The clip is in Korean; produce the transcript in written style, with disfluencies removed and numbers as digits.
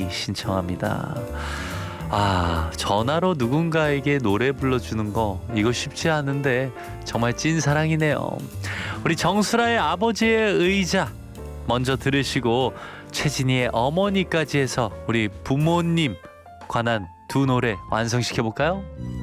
님이 신청합니다. 아, 전화로 누군가에게 노래 불러주는 거 이거 쉽지 않은데 정말 찐사랑이네요. 우리 정수라의 아버지의 의자 먼저 들으시고 최진희의 어머니까지 해서 우리 부모님 관한 두 노래 완성시켜볼까요?